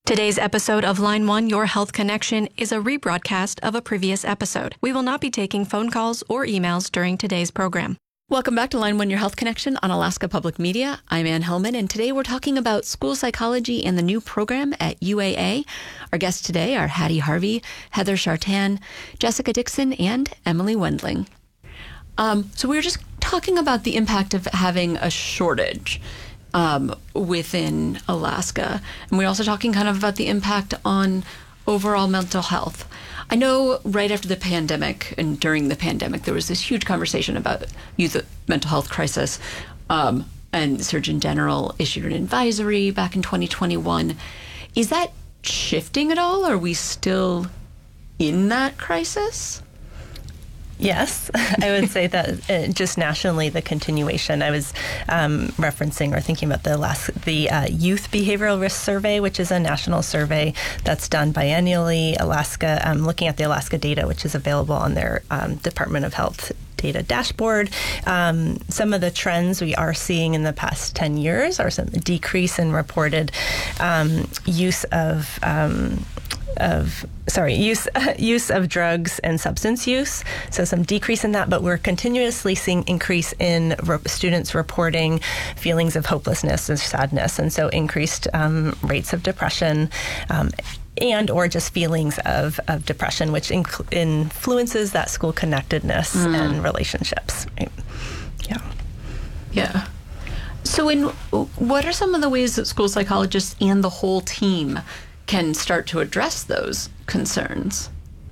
Today's episode of Line 1, Your Health Connection, is a rebroadcast of a previous episode. We will not be taking phone calls or emails during today's program. Welcome back to Line 1, Your Health Connection on Alaska Public Media. I'm Ann Hellman, and today we're talking about school psychology and the new program at UAA. Our guests today are Hattie Harvey, Heather Chartan, Jessica Dixon, and Emily Wendling. So we were just talking about the impact of having a shortage within Alaska. And we're also talking kind of about the impact on overall mental health. I know right after the pandemic and during the pandemic, there was this huge conversation about youth mental health crisis. And Surgeon General issued an advisory back in 2021. Is that shifting at all? Are we still in that crisis? Yes, I would say that just nationally, the continuation. I was referencing or thinking about the Youth Behavioral Risk Survey, which is a national survey that's done biennially. Alaska, looking at the Alaska data, which is available on their Department of Health data dashboard. Some of the trends we are seeing in the past 10 years are some decrease in reported use of drugs and substance use. So some decrease in that, but we're continuously seeing increase in students reporting feelings of hopelessness and sadness. And so increased rates of depression, and or just feelings of depression, which influences that school connectedness and relationships. Right? Yeah. So what are some of the ways that school psychologists and the whole team can start to address those concerns?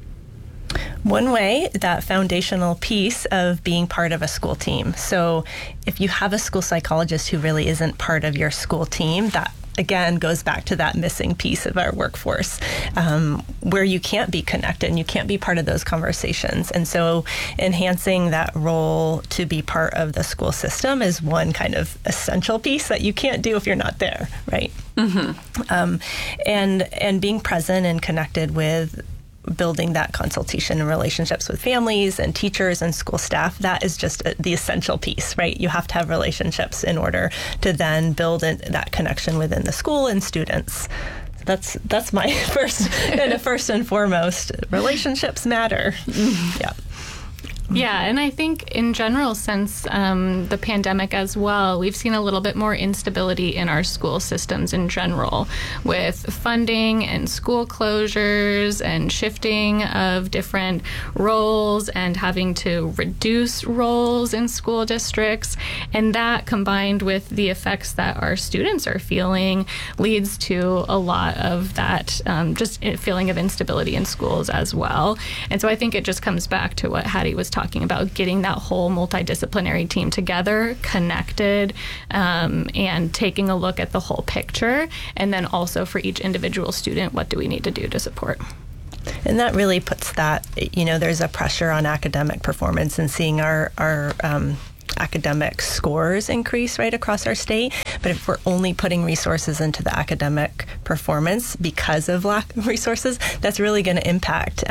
One way, that foundational piece of being part of a school team. So if you have a school psychologist who really isn't part of your school team, that again goes back to that missing piece of our workforce, where you can't be connected and you can't be part of those conversations. And so enhancing that role to be part of the school system is one kind of essential piece that you can't do if you're not there, right? Mm-hmm. And being present and connected with building that consultation and relationships with families and teachers and school staff, that is just the essential piece, right? You have to have relationships in order to then build that connection within the school and students. That's my first and foremost. Relationships matter. Yeah. Yeah, and I think in general, since the pandemic as well, we've seen a little bit more instability in our school systems in general, with funding and school closures and shifting of different roles and having to reduce roles in school districts. And that, combined with the effects that our students are feeling, leads to a lot of that just feeling of instability in schools as well. And so I think it just comes back to what Hattie was talking about, getting that whole multidisciplinary team together, connected, and taking a look at the whole picture. And then also for each individual student, what do we need to do to support? And that really puts that, there's a pressure on academic performance and seeing our academic scores increase right across our state. But if we're only putting resources into the academic performance because of lack of resources, that's really going to impact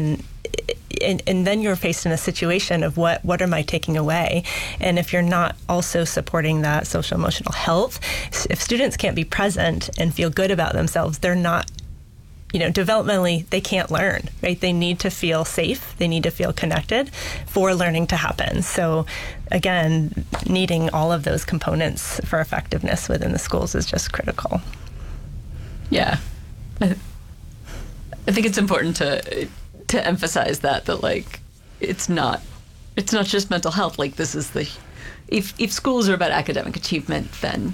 and then you're faced in a situation of what am I taking away? And if you're not also supporting that social emotional health, if students can't be present and feel good about themselves, they're not, developmentally, they can't learn, right? They need to feel safe. They need to feel connected for learning to happen. So again, needing all of those components for effectiveness within the schools is just critical. Yeah. I think it's important to emphasize that like it's not just mental health. Like this is if schools are about academic achievement, then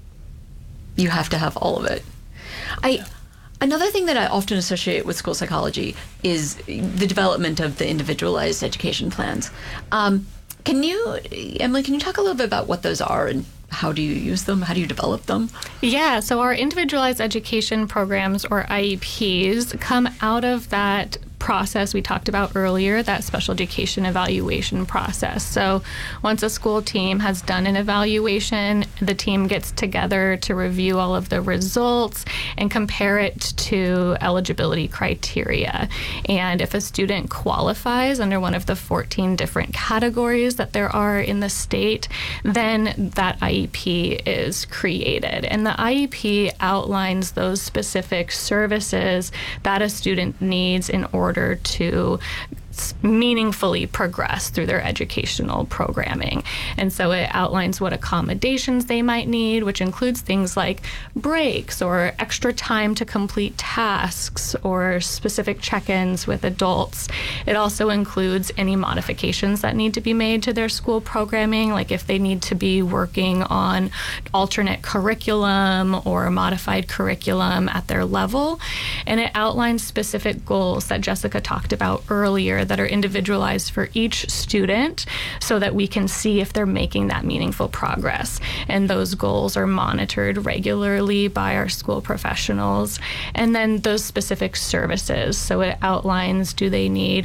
you have to have all of it. Another thing that I often associate with school psychology is the development of the individualized education plans. Emily, can you talk a little bit about what those are and how do you use them? How do you develop them? Yeah, so our individualized education programs, or IEPs, come out of that process we talked about earlier, that special education evaluation process. So once a school team has done an evaluation, the team gets together to review all of the results and compare it to eligibility criteria. And if a student qualifies under one of the 14 different categories that there are in the state, then that IEP is created. And the IEP outlines those specific services that a student needs in order to meaningfully progress through their educational programming. And so it outlines what accommodations they might need, which includes things like breaks or extra time to complete tasks or specific check-ins with adults. It also includes any modifications that need to be made to their school programming, like if they need to be working on alternate curriculum or modified curriculum at their level. And it outlines specific goals that Jessica talked about earlier that are individualized for each student so that we can see if they're making that meaningful progress. And those goals are monitored regularly by our school professionals. And then those specific services. So it outlines, do they need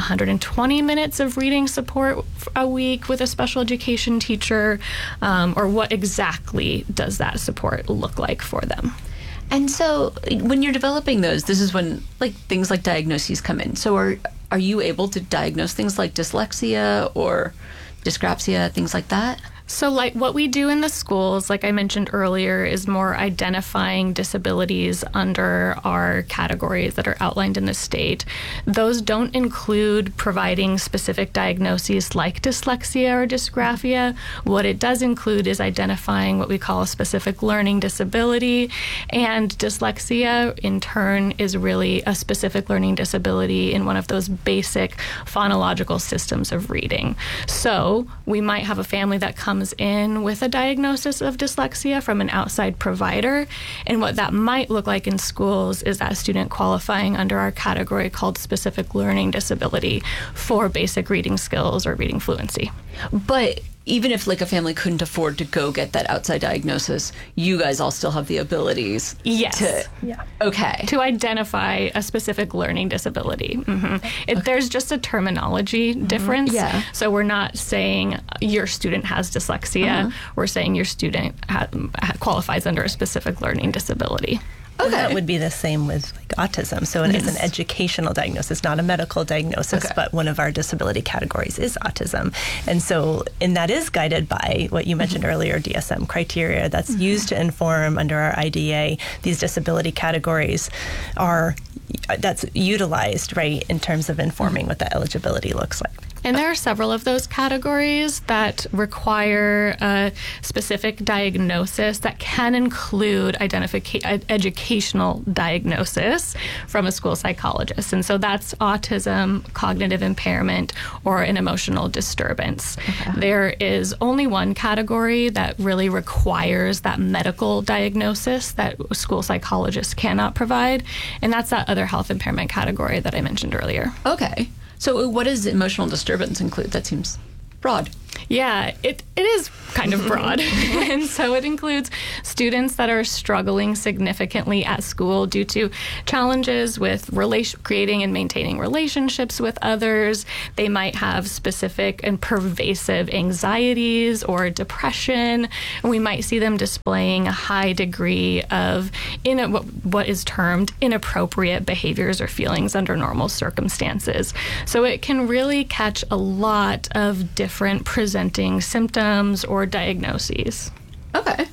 120 minutes of reading support a week with a special education teacher? Or what exactly does that support look like for them? And so when you're developing those, this is when things like diagnoses come in. So are you able to diagnose things like dyslexia or dyspraxia, things like that? So like what we do in the schools, like I mentioned earlier, is more identifying disabilities under our categories that are outlined in the state. Those don't include providing specific diagnoses like dyslexia or dysgraphia. What it does include is identifying what we call a specific learning disability. And dyslexia, in turn, is really a specific learning disability in one of those basic phonological systems of reading. So we might have a family that comes in with a diagnosis of dyslexia from an outside provider. And what that might look like in schools is that student qualifying under our category called specific learning disability for basic reading skills or reading fluency. But even if a family couldn't afford to go get that outside diagnosis, you guys all still have the abilities to identify a specific learning disability. Mm-hmm. There's just a terminology difference. Yeah. So we're not saying your student has dyslexia. We're saying your student qualifies under a specific learning disability. Okay. And that would be the same with autism. So it is an educational diagnosis, not a medical diagnosis, but one of our disability categories is autism. And that is guided by what you mentioned earlier, DSM criteria that's used to inform under our IDEA. These disability categories that's utilized, right, in terms of informing what that eligibility looks like. And there are several of those categories that require a specific diagnosis that can include educational diagnosis from a school psychologist. And so that's autism, cognitive impairment, or an emotional disturbance. Okay. There is only one category that really requires that medical diagnosis that school psychologists cannot provide, and that's that other health impairment category that I mentioned earlier. Okay. So what does emotional disturbance include? That seems broad. Yeah, it is kind of broad. And so it includes students that are struggling significantly at school due to challenges with creating and maintaining relationships with others. They might have specific and pervasive anxieties or depression. And we might see them displaying a high degree of what is termed inappropriate behaviors or feelings under normal circumstances. So it can really catch a lot of different presenting symptoms or diagnoses. Okay.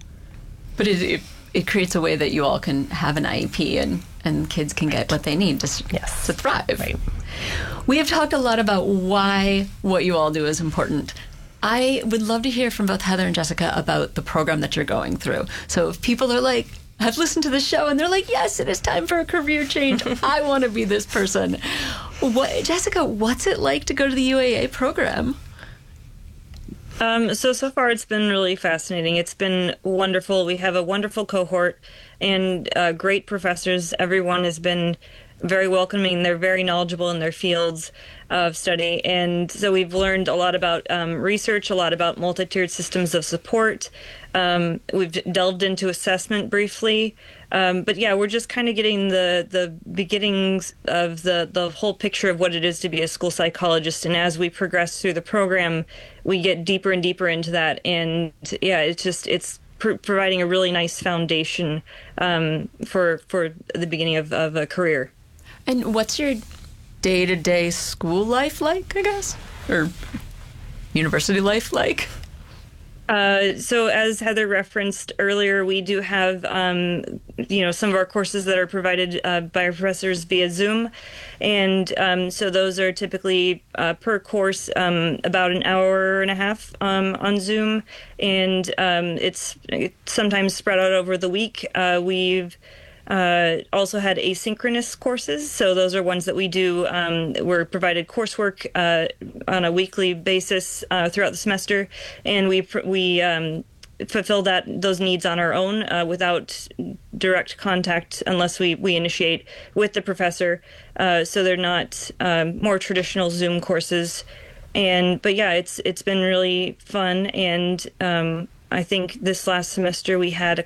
But it creates a way that you all can have an IEP and kids can get what they need to thrive. Right. We have talked a lot about why what you all do is important. I would love to hear from both Heather and Jessica about the program that you're going through. So if people are have listened to the show and they're like, yes, it is time for a career change. I want to be this person. Jessica, what's it like to go to the UAA program? So far it's been really fascinating. It's been wonderful. We have a wonderful cohort and great professors. Everyone has been very welcoming. They're very knowledgeable in their fields of study. And so we've learned a lot about research, a lot about multi-tiered systems of support, We've delved into assessment briefly. But yeah, we're just kind of getting the beginnings of the whole picture of what it is to be a school psychologist. And as we progress through the program, we get deeper and deeper into that. And yeah, it's providing a really nice foundation for the beginning of a career. And what's your day-to-day school life like, I guess? Or university life like? So as Heather referenced earlier, we do have, some of our courses that are provided by our professors via Zoom. And so those are typically per course about an hour and a half on Zoom. And it's sometimes spread out over the week. We've also had asynchronous courses. So those are ones that we do. We're provided coursework on a weekly basis throughout the semester, and we fulfill those needs on our own without direct contact unless we initiate with the professor. So they're not more traditional Zoom courses. But yeah, it's been really fun. And I think this last semester we had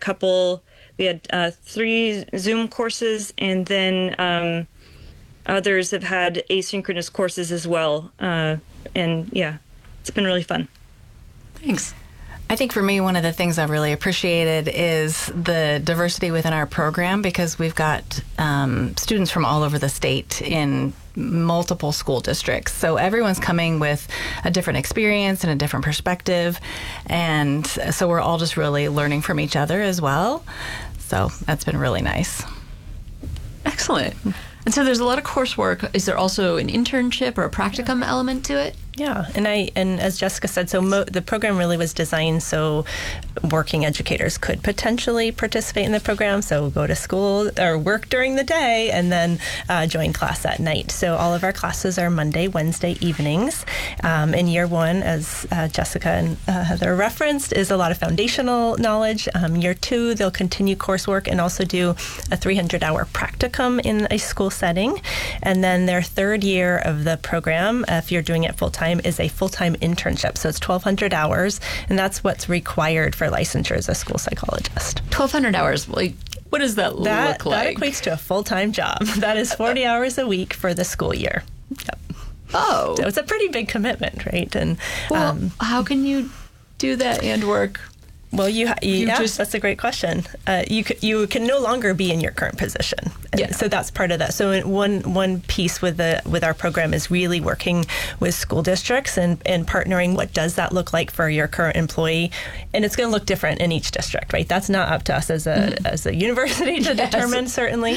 3 Zoom courses, and then others have had asynchronous courses as well. And yeah, it's been really fun. Thanks. I think for me, one of the things I've really appreciated is the diversity within our program, because we've got students from all over the state in multiple school districts. So everyone's coming with a different experience and a different perspective. And so we're all just really learning from each other as well. So that's been really nice. Excellent. And so there's a lot of coursework. Is there also an internship or a practicum element to it? Yeah, and as Jessica said, so the program really was designed so working educators could potentially participate in the program. So go to school or work during the day and then join class at night. So all of our classes are Monday, Wednesday evenings. In year 1, as Jessica and Heather referenced, is a lot of foundational knowledge. Year 2, they'll continue coursework and also do a 300-hour practicum in a school setting. And then their 3rd year of the program, if you're doing it full-time, is a full-time internship. So it's 1,200 hours, and that's what's required for licensure as a school psychologist. 1,200 hours. Like, what does that look like? That equates to a full-time job. That is 40 hours a week for the school year. Yep. Oh. So it's a pretty big commitment, right? And how can you do that and work? Well, that's a great question. You can no longer be in your current position. Yeah. So that's part of that. So one piece with our program is really working with school districts and partnering. What does that look like for your current employee? And it's going to look different in each district, right? That's not up to us as a university to determine, certainly.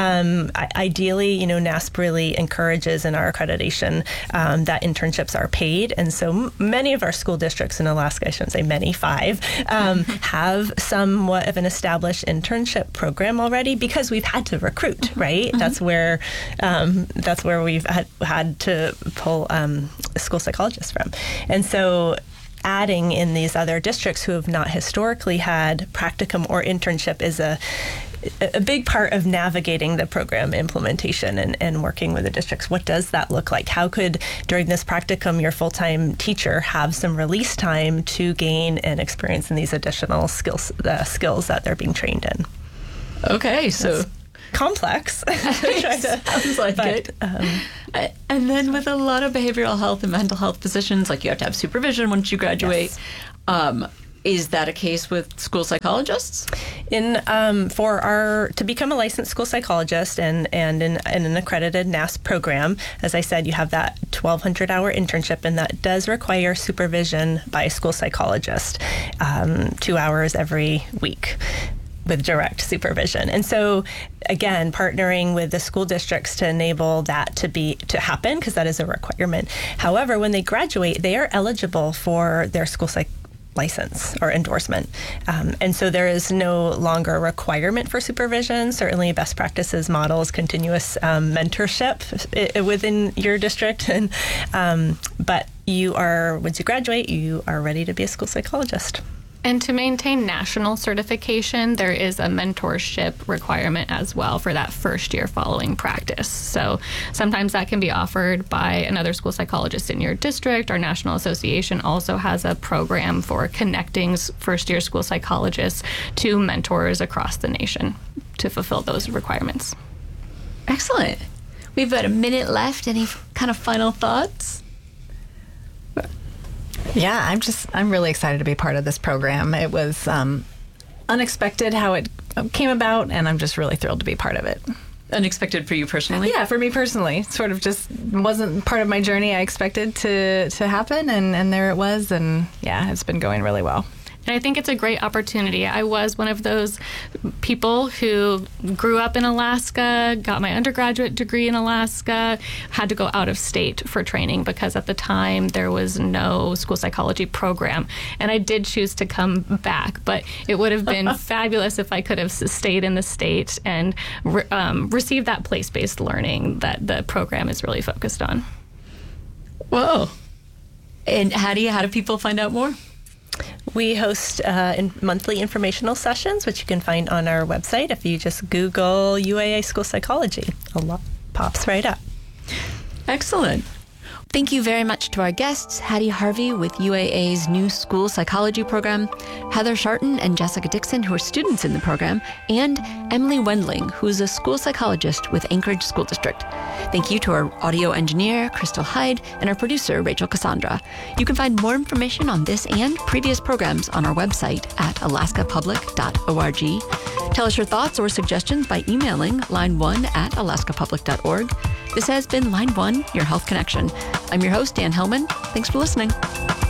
Ideally, NASP really encourages in our accreditation that internships are paid. And so many of our school districts in Alaska, I shouldn't say many, 5, have somewhat of an established internship program already because we've had to recruit, right? Mm-hmm. That's where we've had to pull school psychologists from. And so adding in these other districts who have not historically had practicum or internship is a big part of navigating the program implementation and working with the districts. What does that look like? How could, during this practicum, your full-time teacher have some release time to gain and experience in these additional skills that they're being trained in? Okay, so that's complex. Sounds like it. And then with a lot of behavioral health and mental health positions, like you have to have supervision once you graduate. Yes. Is that a case with school psychologists? To become a licensed school psychologist and in an accredited NASP program, as I said, you have that 1,200-hour internship, and that does require supervision by a school psychologist, 2 hours every week with direct supervision. And so, again, partnering with the school districts to enable that to happen, because that is a requirement. However, when they graduate, they are eligible for their school license or endorsement. And so there is no longer a requirement for supervision. Certainly best practices models, continuous mentorship within your district. But once you graduate, you are ready to be a school psychologist. And to maintain national certification, there is a mentorship requirement as well for that first year following practice. So sometimes that can be offered by another school psychologist in your district. Our National Association also has a program for connecting first year school psychologists to mentors across the nation to fulfill those requirements. Excellent. We've got a minute left. Any kind of final thoughts? Yeah, I'm really excited to be part of this program. It was unexpected how it came about, and I'm just really thrilled to be part of it. Unexpected for you personally? Yeah, for me personally. Sort of just wasn't part of my journey I expected to happen, and there it was, and yeah, it's been going really well. And I think it's a great opportunity. I was one of those people who grew up in Alaska, got my undergraduate degree in Alaska, had to go out of state for training because at the time there was no school psychology program. And I did choose to come back, but it would have been fabulous if I could have stayed in the state and received that place-based learning that the program is really focused on. Whoa. And how do people find out more? We host monthly informational sessions, which you can find on our website. If you just Google UAA School Psychology, a lot pops right up. Excellent. Thank you very much to our guests, Hattie Harvey with UAA's new school psychology program, Heather Sharton and Jessica Dixon, who are students in the program, and Emily Wendling, who is a school psychologist with Anchorage School District. Thank you to our audio engineer, Crystal Hyde, and our producer, Rachel Cassandra. You can find more information on this and previous programs on our website at alaskapublic.org. Tell us your thoughts or suggestions by emailing line1@alaskapublic.org. This has been Line 1, Your Health Connection. I'm your host, Dan Hellman. Thanks for listening.